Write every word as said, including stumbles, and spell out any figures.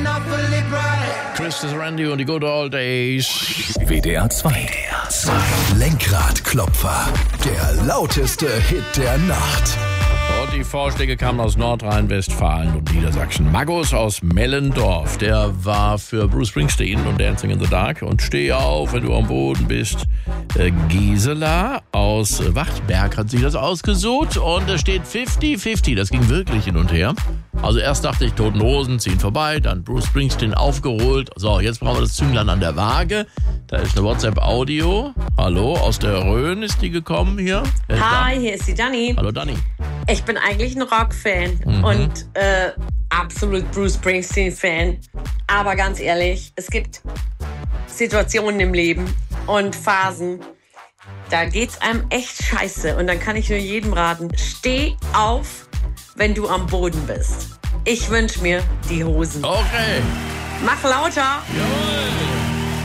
Chris Randy und die Good Old Days. W D R zwei. Lenkradklopfer. Der lauteste Hit der Nacht. Und die Vorschläge kamen aus Nordrhein-Westfalen und Niedersachsen. Markus aus Mellendorf, der war für Bruce Springsteen und Dancing in the Dark. Und Steh auf, wenn du am Boden bist. Äh, Gisela aus Wachtberg hat sich das ausgesucht. Und es steht fünfzig fünfzig. Das ging wirklich hin und her. Also erst dachte ich, Toten Hosen ziehen vorbei, dann Bruce Springsteen aufgeholt. So, jetzt brauchen wir das Zünglein an der Waage. Da ist eine WhatsApp-Audio. Hallo, aus der Rhön ist die gekommen hier. Hi, hier ist die Dani. Hallo Dani. Ich bin eigentlich ein Rock-Fan Mhm. und äh, absolut Bruce Springsteen-Fan. Aber ganz ehrlich, es gibt Situationen im Leben und Phasen, da geht's einem echt scheiße. Und dann kann ich nur jedem raten, steh auf, wenn du am Boden bist. Ich wünsche mir die Hosen. Okay. Mach lauter. Ja.